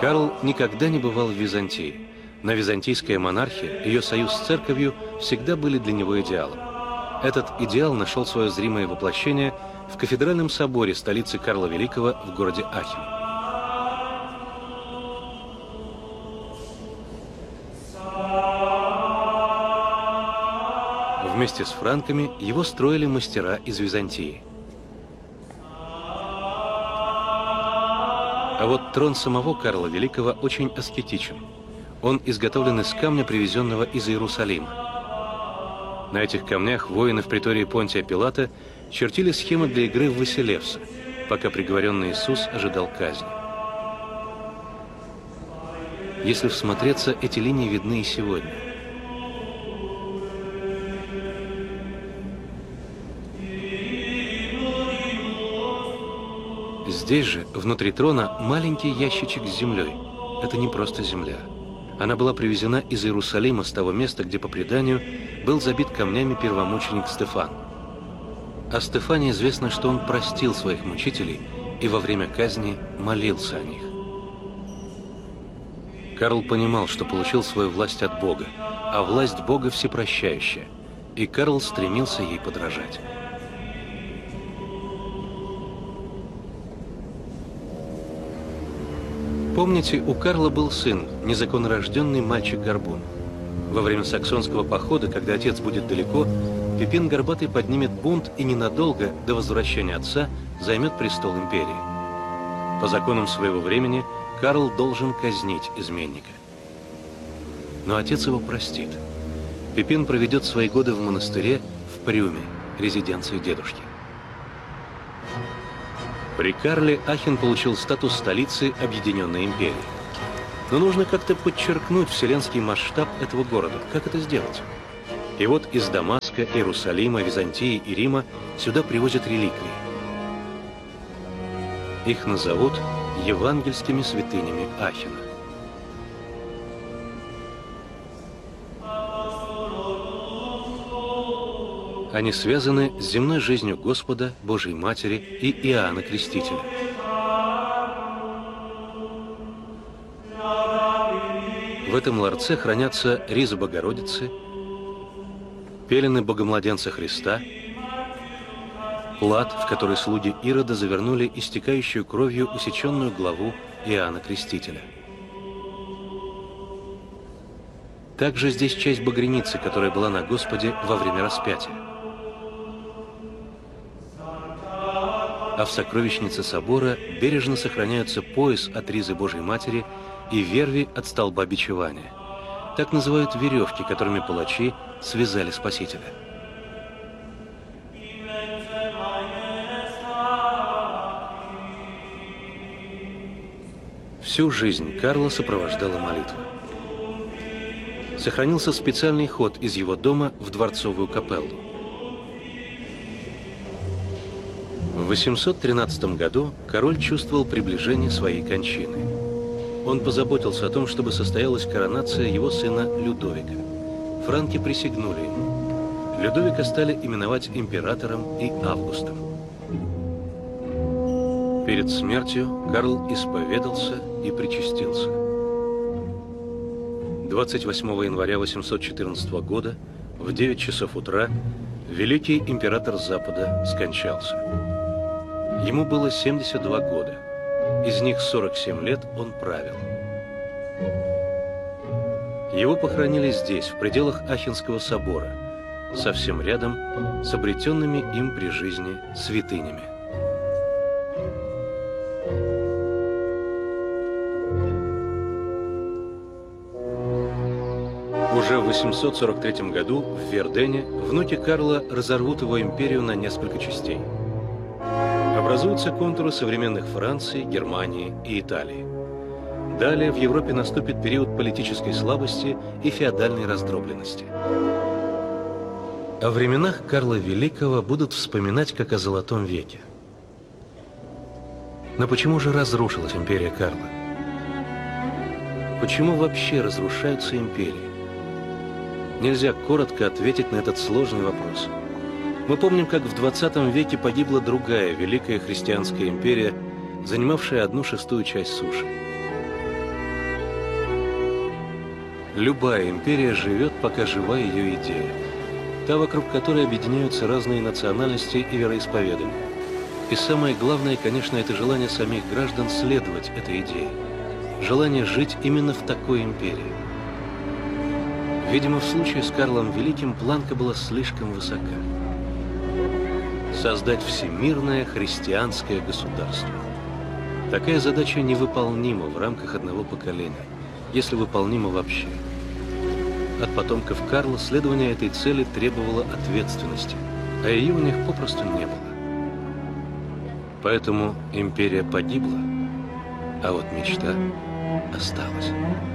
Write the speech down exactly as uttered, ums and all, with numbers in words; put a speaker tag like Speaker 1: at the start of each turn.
Speaker 1: Карл никогда не бывал в Византии, но византийская монархия, ее союз с церковью всегда были для него идеалом. Этот идеал нашел свое зримое воплощение в кафедральном соборе столицы Карла Великого в городе Ахен. Вместе с франками его строили мастера из Византии. А вот трон самого Карла Великого очень аскетичен. Он изготовлен из камня, привезенного из Иерусалима. На этих камнях воины в притории Понтия Пилата чертили схемы для игры в Василевса, пока приговоренный Иисус ожидал казни. Если всмотреться, эти линии видны и сегодня. Здесь же, внутри трона, маленький ящичек с землей. Это не просто земля. Она была привезена из Иерусалима, с того места, где, по преданию, был забит камнями первомученик Стефан. О Стефане известно, что он простил своих мучителей и во время казни молился о них. Карл понимал, что получил свою власть от Бога, а власть Бога всепрощающая, и Карл стремился ей подражать. Помните, у Карла был сын, незаконнорожденный мальчик-горбун. Во время саксонского похода, когда отец будет далеко, Пипин Горбатый поднимет бунт и ненадолго, до возвращения отца, займет престол империи. По законам своего времени Карл должен казнить изменника. Но отец его простит. Пипин проведет свои годы в монастыре в Прюме, резиденции дедушки. При Карле Ахен получил статус столицы Объединенной империи. Но нужно как-то подчеркнуть вселенский масштаб этого города. Как это сделать? И вот из Дамаска, Иерусалима, Византии и Рима сюда привозят реликвии. Их назовут евангельскими святынями Ахена. Они связаны с земной жизнью Господа, Божьей Матери и Иоанна Крестителя. В этом ларце хранятся риза Богородицы, пелены Богомладенца Христа, плат, в который слуги Ирода завернули истекающую кровью усеченную главу Иоанна Крестителя. Также здесь часть багряницы, которая была на Господе во время распятия. А в сокровищнице собора бережно сохраняются пояс от ризы Божьей Матери и верви от столба бичевания. Так называют веревки, которыми палачи связали Спасителя. Всю жизнь Карла сопровождала молитва. Сохранился специальный ход из его дома в дворцовую капеллу. В восемьсот тринадцатом году король чувствовал приближение своей кончины. Он позаботился о том, чтобы состоялась коронация его сына Людовика. Франки присягнули ему. Людовика стали именовать императором и Августом. Перед смертью Карл исповедался и причастился. двадцать восьмого января восемьсот четырнадцатого года в девять часов утра великий император Запада скончался. Ему было семьдесят два года. Из них сорок семь лет он правил. Его похоронили здесь, в пределах Ахенского собора, совсем рядом с обретенными им при жизни святынями. Уже в восемьсот сорок третьем году в Вердене внуки Карла разорвут его империю на несколько частей. Образуются контуры современных Франции, Германии и Италии. Далее в Европе наступит период политической слабости и феодальной раздробленности. О временах Карла Великого будут вспоминать как о Золотом веке. Но почему же разрушилась империя Карла? Почему вообще разрушаются империи? Нельзя коротко ответить на этот сложный вопрос. Мы помним, как в двадцатом веке погибла другая великая христианская империя, занимавшая одну шестую часть суши. Любая империя живет, пока жива ее идея. Та, вокруг которой объединяются разные национальности и вероисповедания. И самое главное, конечно, это желание самих граждан следовать этой идее. Желание жить именно в такой империи. Видимо, в случае с Карлом Великим планка была слишком высока. Создать всемирное христианское государство. Такая задача невыполнима в рамках одного поколения, если выполнима вообще. От потомков Карла следование этой цели требовало ответственности, а ее у них попросту не было. Поэтому империя погибла, а вот мечта осталась.